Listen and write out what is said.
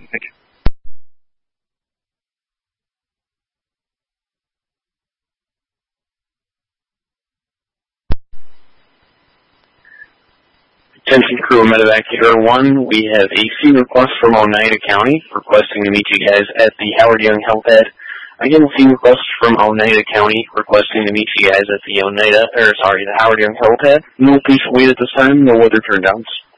Thank you. Attention crew of Medevac Air 1, we have a fee request from Oneida County requesting to meet you guys at the Howard Young Helipad. Again, fee request from Oneida County requesting to meet you guys at the Howard Young Helipad. No patient wait at this time, no weather turndowns.